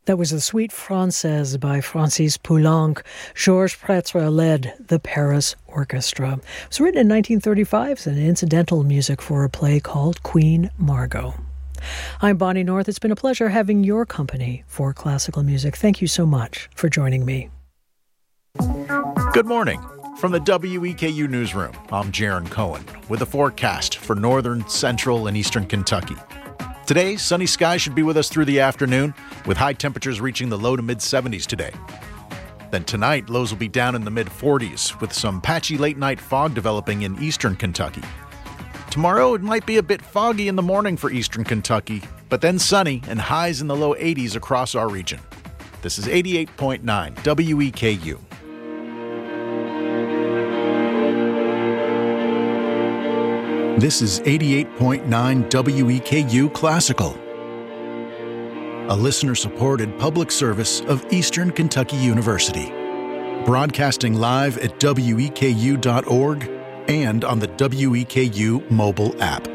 That was the Suite Française by Francis Poulenc. Georges Prêtre led the Paris Orchestra. It was written in 1935 as an incidental music for a play called Queen Margot. I'm Bonnie North. It's been a pleasure having your company for classical music. Thank you so much for joining me. Good morning. From the WEKU Newsroom, I'm Jaron Cohen with a forecast for northern, central, and eastern Kentucky. Today, sunny skies should be with us through the afternoon, with high temperatures reaching the low to mid-70s today. Then tonight, lows will be down in the mid-40s, with some patchy late-night fog developing in eastern Kentucky. Tomorrow, it might be a bit foggy in the morning for eastern Kentucky, but then sunny and highs in the low 80s across our region. This is 88.9 WEKU. This is 88.9 WEKU Classical, a listener-supported public service of Eastern Kentucky University, broadcasting live at weku.org and on the WEKU mobile app.